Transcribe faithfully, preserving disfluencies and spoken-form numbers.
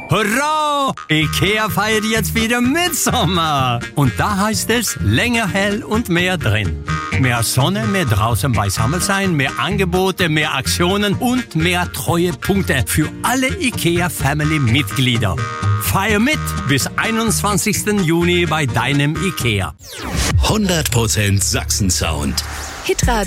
Hurra! IKEA feiert jetzt wieder Mitsommer. Und da heißt es länger hell und mehr drin. Mehr Sonne, mehr draußen beisammen sein, mehr Angebote, mehr Aktionen und mehr Treuepunkte für alle IKEA-Family-Mitglieder. Feier mit bis einundzwanzigsten Juni bei deinem IKEA. hundert Prozent Sachsen-Sound. Hitradio.